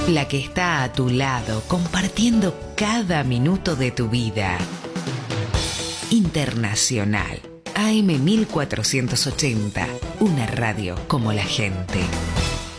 La que está a tu lado, compartiendo cada minuto de tu vida. Internacional. AM 1480. Una radio como la gente.